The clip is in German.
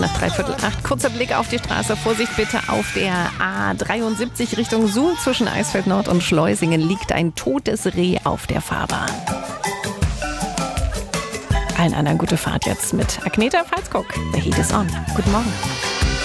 Nach 7:45. Kurzer Blick auf die Straße. Vorsicht bitte auf der A73 Richtung Suhl. Zwischen Eisfeld Nord und Schleusingen liegt ein totes Reh auf der Fahrbahn. Allen anderen gute Fahrt jetzt mit Agneta Falskog. The Heat is on. Guten Morgen.